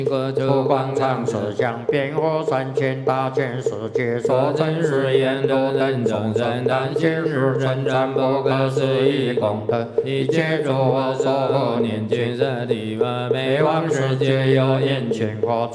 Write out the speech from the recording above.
出广场设想变化三千大千世界所真实言多等众生但今日称赞不可思议功德，一切诸佛所念尽舍利弗，每往世界有眼前化